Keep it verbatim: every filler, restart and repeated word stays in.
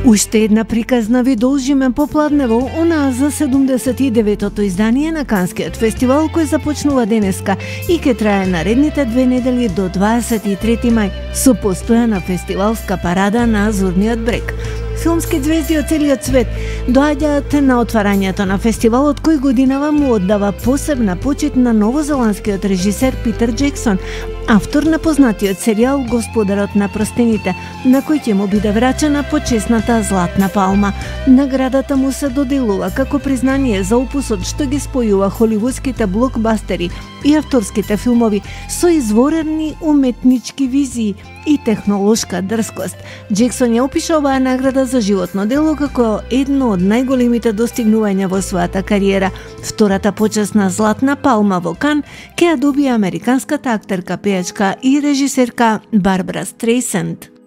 Уште една приказна ви должиме попладнево, она за седумдесет и деветото издание на Канскиот фестивал кој започнува денеска и ќе трае наредните две недели до дваесет и трети мај со постојана фестивалска парада на Азурниот брег. Филмски ѕвезди од целиот свет доаѓаат на отварањето на фестивалот кој годинава му оддава посебна почит на новозеландскиот режисер Питер Џексон, автор на познатиот серијал Господарот на прстените, на кој ќе му биде врачена почесната Златна палма. Наградата му се доделува како признание за опусот што ги спојува холивудските блокбастери и авторските филмови со изворени уметнички визии и технолошка дрскост. Џексон ја опиша оваа награда за животно дело како едно од најголемите достигнувања во својата кариера. Втората почесна Златна палма во Кан ќе ја добие американската актерка, пејачка и режисерка Барбара Стрейсанд.